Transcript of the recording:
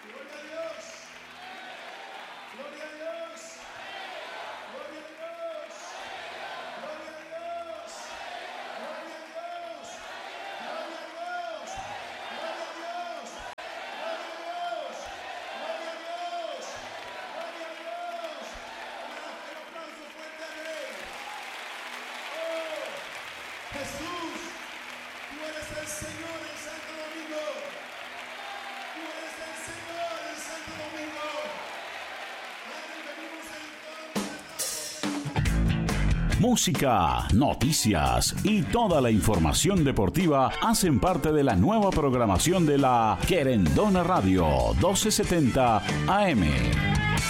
Gloria a Dios. Gloria a Dios. Gloria a Dios. Gloria a Dios. Gloria a Dios. Gloria a Dios. Gloria a Dios. Gloria a Dios. Gloria a Dios. Un aplauso fuerte al Rey. Oh, Jesús, tú eres el Señor en Santo Domingo. Tú eres el Señor en Santo Domingo. Música, noticias y toda la información deportiva hacen parte de la nueva programación de la Querendona Radio 1270 AM.